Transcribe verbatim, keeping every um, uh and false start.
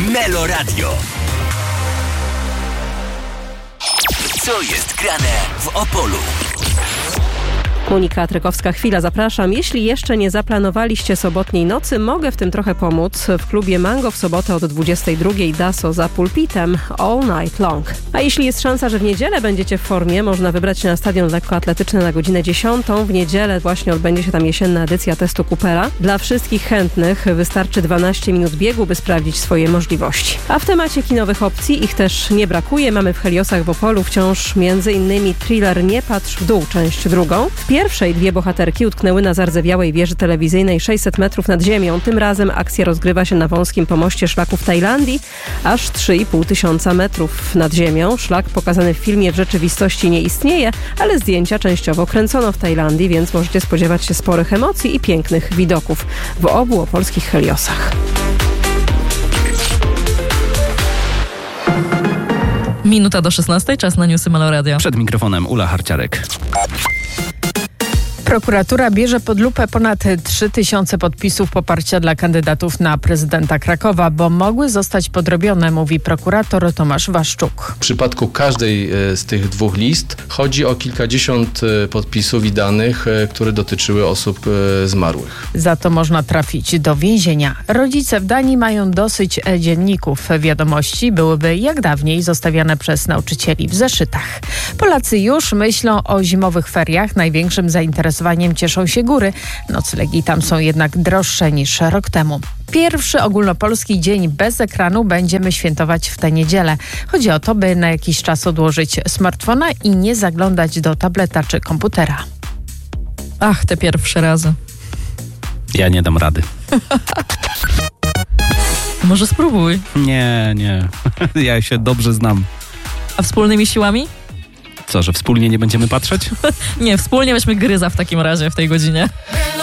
Melo Radio. Co jest grane w Opolu? Monika Trykowska-Chwila, zapraszam. Jeśli jeszcze nie zaplanowaliście sobotniej nocy, mogę w tym trochę pomóc. W klubie Mango w sobotę od dwudziestej drugiej Daso za pulpitem All Night Long. A jeśli jest szansa, że w niedzielę będziecie w formie, można wybrać się na stadion lekkoatletyczny na godzinę dziesiątą. W niedzielę właśnie odbędzie się tam jesienna edycja testu Coopera. Dla wszystkich chętnych wystarczy dwanaście minut biegu, by sprawdzić swoje możliwości. A w temacie kinowych opcji ich też nie brakuje. Mamy w Heliosach w Opolu wciąż między innymi thriller Nie patrz w dół, część drugą. W pierwszej dwie bohaterki utknęły na zardzewiałej wieży telewizyjnej sześćset metrów nad ziemią. Tym razem akcja rozgrywa się na wąskim pomoście szlaku w Tajlandii, aż trzy i pół tysiąca metrów nad ziemią. Szlak pokazany w filmie w rzeczywistości nie istnieje, ale zdjęcia częściowo kręcono w Tajlandii, więc możecie spodziewać się sporych emocji i pięknych widoków w obu opolskich Heliosach. Minuta do szesnastej, czas na newsy Melo Radio. Przed mikrofonem Ula Harciarek. Prokuratura bierze pod lupę ponad trzy tysiące podpisów poparcia dla kandydatów na prezydenta Krakowa, bo mogły zostać podrobione, mówi prokurator Tomasz Waszczuk. W przypadku każdej z tych dwóch list chodzi o kilkadziesiąt podpisów i danych, które dotyczyły osób zmarłych. Za to można trafić do więzienia. Rodzice w Danii mają dosyć e-dzienników. Wiadomości byłyby jak dawniej zostawiane przez nauczycieli w zeszytach. Polacy już myślą o zimowych feriach. Największym zainteresowaniem cieszą się góry. Noclegi tam są jednak droższe niż rok temu. Pierwszy ogólnopolski dzień bez ekranu będziemy świętować w tę niedzielę. Chodzi o to, by na jakiś czas odłożyć smartfona i nie zaglądać do tableta czy komputera. Ach, te pierwsze razy. Ja nie dam rady. Może spróbuj. Nie, nie. Ja się dobrze znam. A wspólnymi siłami? Co, że wspólnie nie będziemy patrzeć? Nie, wspólnie weźmy gryza w takim razie w tej godzinie.